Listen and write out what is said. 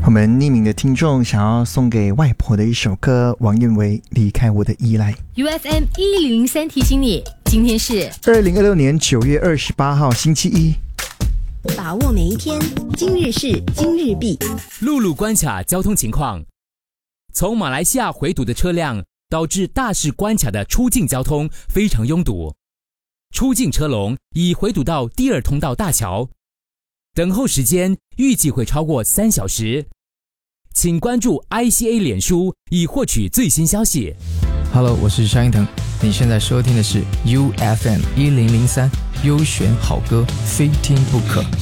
我们匿名的听众想要送给外婆的一首歌，王彦维《离开我的依赖》。 UFM 1003提醒你，今天是 2026年9月28号星期一。 把握每一天，今日事今日毕。 陆路关卡交通情况：从马来西亚回堵的车辆导致大势关卡的出境交通非常拥堵，出境车龙已回堵到第二通道大桥，等候时间预计会超过3小时。请关注 ICA 脸书以获取最新消息。 Hello， 我是张一腾，你现在收听的是 UFM 1003，优选好歌，非听不可。